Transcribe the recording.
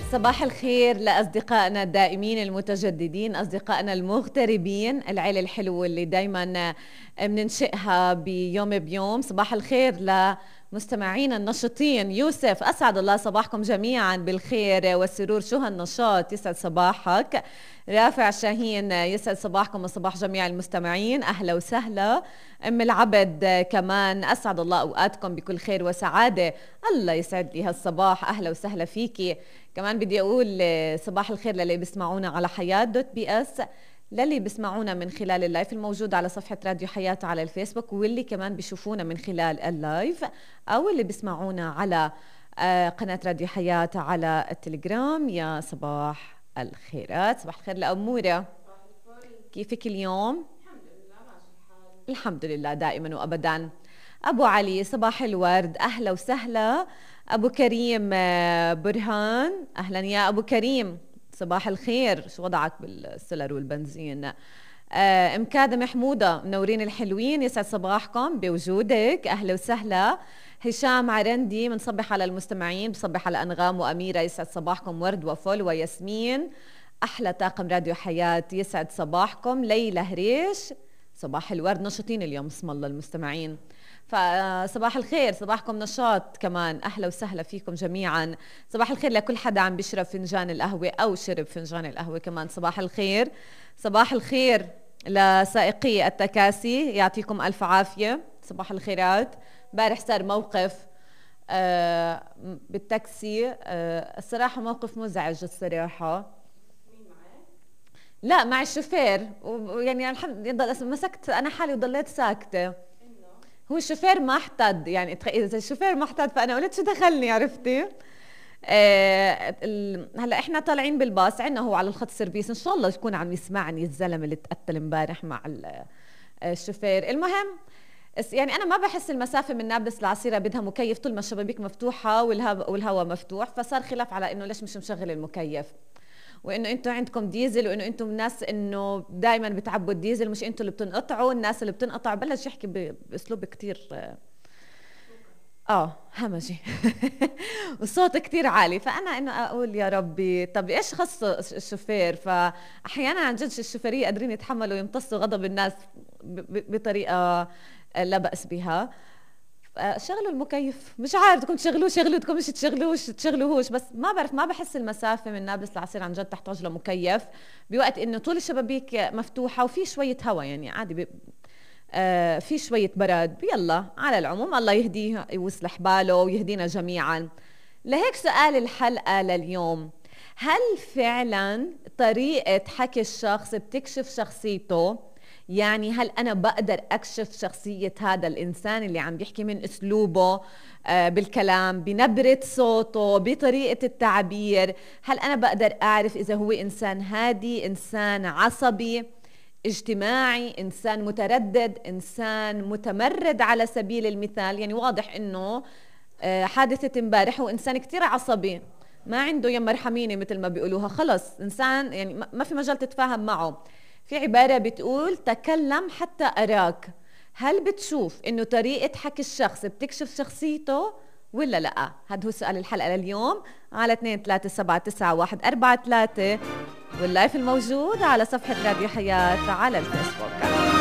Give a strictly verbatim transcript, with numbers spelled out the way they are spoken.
صباح الخير لأصدقائنا الدائمين المتجددين، أصدقائنا المغتربين، العيلة الحلوة اللي دايما بننشئها بيوم بيوم. صباح الخير لمستمعينا النشطين. يوسف، أسعد الله صباحكم جميعا بالخير والسرور. شو هالنشاط، يسعد صباحك. رافع شاهين، يسعد صباحكم وصباح جميع المستمعين، أهلا وسهلا. أم العبد كمان، أسعد الله أوقاتكم بكل خير وسعادة. الله يسعد لي هالصباح، أهلا وسهلا فيكي. كمان بدي أقول صباح الخير للي بيسمعونا على حياة دوت بي اس، للي بيسمعونا من خلال اللايف الموجود على صفحة راديو حياة على الفيسبوك، واللي كمان بيشوفونا من خلال اللايف، أو اللي بيسمعونا على قناة راديو حياة على التليجرام. يا صباح الخيرات، صباح الخير لأمورة. كيفك اليوم؟ الحمد لله ماشي الحال. الحمد لله دائما وأبدا. أبو علي، صباح الورد، أهلا وسهلا. أبو كريم برهان، أهلا يا أبو كريم، صباح الخير. شو وضعك بالسلر والبنزين؟ أم كادة محمودة، منورين الحلوين، يسعد صباحكم بوجودك، أهلا وسهلا. هشام عرندي، منصبح على المستمعين، بصبح على أنغام وأميرة، يسعد صباحكم. ورد وفل وياسمين، أحلى طاقم راديو حياة، يسعد صباحكم. ليلى هريش، صباح الورد، نشطين اليوم اسم الله المستمعين. فصباح الخير، صباحكم نشاط كمان، أهلا وسهلا فيكم جميعا. صباح الخير لكل حدا عم بيشرب فنجان القهوة أو شرب فنجان القهوة كمان، صباح الخير. صباح الخير لسائقي التكاسي، يعطيكم ألف عافية، صباح الخيرات. امبارح صار موقف آه بالتاكسي، آه الصراحة موقف مزعج الصراحة. مين معك؟ لا، مع الشوفير، ويعني الحمد لله مسكت أنا حالي وضليت ساكتة. هو الشوفير ما احتد، يعني اذا الشوفير ما احتد فانا قلت شو دخلني، عرفتي؟ آه هلا احنا طالعين بالباص، عندنا هو على الخط سيرفيس، ان شاء الله يكون عم يسمعني الزلمه اللي تقتل امبارح مع الشوفير. المهم يعني انا ما بحس المسافه من نابلس لعصيرة بدها مكيف طول ما الشبابيك مفتوحه والهواء والهواء مفتوح، فصار خلاف على انه ليش مش مشغل المكيف، وانه انتم عندكم ديزل، وانه انتم الناس انه دائما بتعبوا الديزل، مش انتم اللي بتنقطعوا، الناس اللي بتنقطع. بلش يحكي باسلوب كتير اه همجي والصوت كتير عالي، فانا انه اقول يا ربي طب ايش خص الشوفير؟ فاحيانا عن جد الشوفيريه قادرين يتحملوا يمتصوا غضب الناس بطريقه لا باس بها. شغلوا المكيف، مش عارف بدكم تشغلوه شغلوه، بدكم مش تشغلوش تشغلوهوش، بس ما بعرف، ما بحس المسافه من نابلس لعصير عن جد تحتاج لمكيف، بوقت انه طول الشبابيك مفتوحه وفي شويه هواء، يعني عادي بي آه في شويه برد. يلا على العموم الله يهديه ويصلح باله ويهدينا جميعا. لهيك سؤال الحلقه لليوم، هل فعلا طريقه حكي الشخص بتكشف شخصيته؟ يعني هل أنا بقدر أكشف شخصية هذا الإنسان اللي عم بيحكي من أسلوبه آه بالكلام، بنبرة صوته، بطريقة التعبير؟ هل أنا بقدر أعرف إذا هو إنسان هادي، إنسان عصبي، اجتماعي، إنسان متردد، إنسان متمرد على سبيل المثال؟ يعني واضح إنه آه حادثة امبارح هو إنسان كتير عصبي، ما عنده يم ارحميني مثل ما بيقولوها، خلص إنسان يعني ما في مجال تتفاهم معه. في عبارة بتقول تكلم حتى أراك. هل بتشوف إنه طريقة حكي الشخص بتكشف شخصيته ولا لأ؟ هذا هو سؤال الحلقة لليوم على اثنين ثلاثة سبعة تسعة واحد أربعة ثلاثة، واللايف الموجود على صفحة راديو حياة على الفيسبوك.